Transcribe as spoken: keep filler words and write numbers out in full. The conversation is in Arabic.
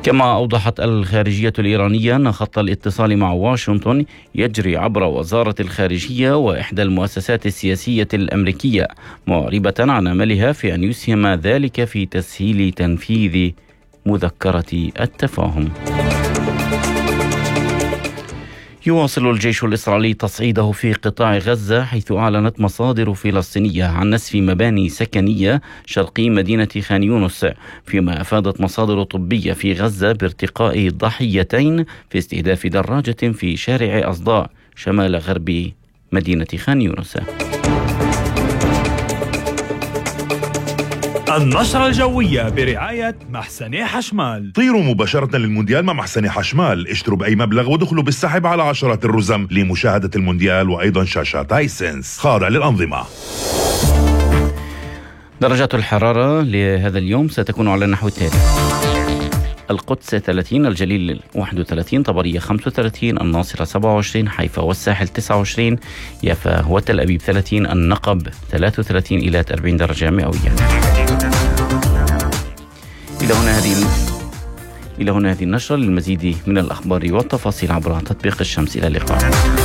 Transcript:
كما أوضحت الخارجية الإيرانية أن خط الاتصال مع واشنطن يجري عبر وزارة الخارجية وإحدى المؤسسات السياسية الأمريكية، معربة عن أملها في أن يسهم ذلك في تسهيل تنفيذ مذكرة التفاهم. يواصل الجيش الإسرائيلي تصعيده في قطاع غزة، حيث أعلنت مصادر فلسطينية عن نسف مباني سكنية شرقي مدينة خان يونس، فيما أفادت مصادر طبية في غزة بارتقاء ضحيتين في استهداف دراجة في شارع أصداء شمال غرب مدينة خان يونس. النشرة الجوية برعاية محسن حشمال. طيروا مباشرة للمونديال مع محسن حشمال، اشتروا بأي مبلغ ودخلوا بالسحب على عشرات الرزم لمشاهدة المونديال وأيضا شاشات هايسنس خاضع للأنظمة. درجات الحرارة لهذا اليوم ستكون على النحو التالي: القدس ثلاثين، الجليل واحد وثلاثين، طبرية خمسة وثلاثين، الناصرة سبعة وعشرين، حيفا والساحل تسعة وعشرين، يافا وتل أبيب ثلاثين، النقب ثلاثة وثلاثين إلى أربعين درجة مئوية. إلى هنا هذه إلى هنا هذه النشرة. للمزيد من الأخبار والتفاصيل عبر تطبيق الشمس. إلى اللقاء.